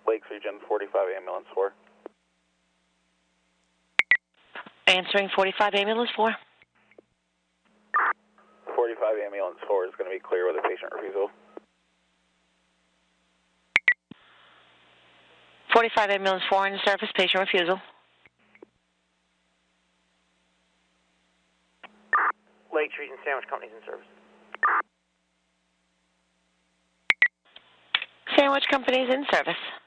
Lakes Region 45 Ambulance 4. Answering 45 Ambulance 4. 45 Ambulance 4 is going to be clear with a patient refusal. 45 Ambulance 4 in the service, patient refusal. Lakes Region Sandwich Company's in service. Sandwich Company's in service.